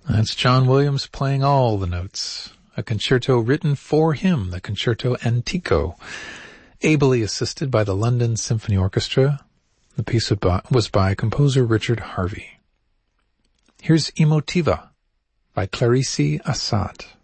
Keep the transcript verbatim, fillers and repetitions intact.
That's John Williams playing all the notes. A concerto written for him, the Concerto Antico, ably assisted by the London Symphony Orchestra. The piece was by composer Richard Harvey. Here's Emotiva by Clarice Assad.